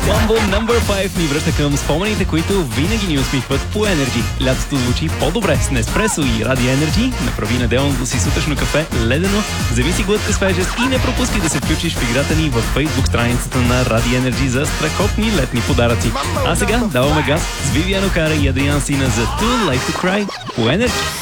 Mambo No. 5 ни връща към спомените, които винаги ни усмихват по Energy. Лятото звучи по-добре с Неспресо и Ради Energy. Направи неделното си сутрешно кафе ледено, вземи си глътка свежест и не пропускай да се включиш в играта ни в Facebook страницата на Ради Energy за страхотни летни подаръци. А сега даваме газ с Вивиан Окара и Адриан Сина за Too Late to Cry по Energy.